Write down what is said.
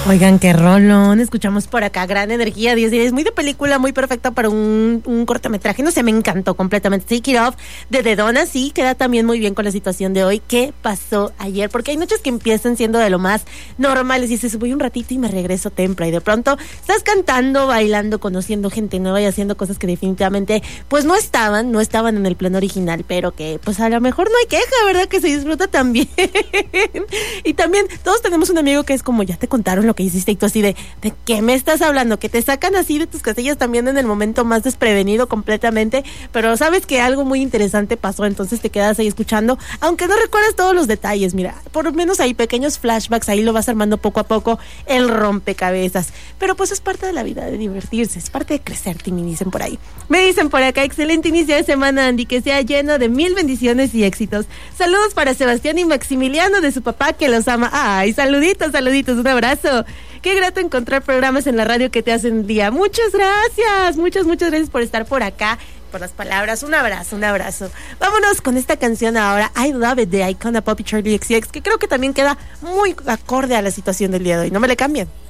Oigan, qué rolón, escuchamos por acá, gran energía, 10 días, muy de película, muy perfecta para un cortometraje, no sé, me encantó completamente. Take It Off de The Donna, sí, queda también muy bien con la situación de hoy. ¿Qué pasó ayer? Porque hay noches que empiezan siendo de lo más normales y dices, voy un ratito y me regreso temprano, y de pronto estás cantando, bailando, conociendo gente nueva y haciendo cosas que definitivamente pues no estaban en el plan original, pero que pues a lo mejor no hay queja, ¿verdad? Que se disfruta también. Y también todos tenemos un amigo que es como, ya te contaron lo que hiciste y tú así ¿de qué me estás hablando? Que te sacan así de tus casillas también en el momento más desprevenido completamente, pero sabes que algo muy interesante pasó, entonces te quedas ahí escuchando, aunque no recuerdas todos los detalles, mira, por lo menos hay pequeños flashbacks, ahí lo vas armando poco a poco, el rompecabezas, pero pues es parte de la vida, de divertirse, es parte de crecer, me dicen por ahí. Me dicen por acá, excelente inicio de semana, Andy, que sea lleno de 1000 bendiciones y éxitos. Saludos para Sebastián y Maximiliano de su papá que los ama. Ay, saluditos, un abrazo. Qué grato encontrar programas en la radio que te hacen el día. Muchas gracias, muchas gracias por estar por acá, por las palabras. Un abrazo. Vámonos con esta canción ahora, I Love It, de Icona Pop y Charlie XCX, que creo que también queda muy acorde a la situación del día de hoy. No me le cambien.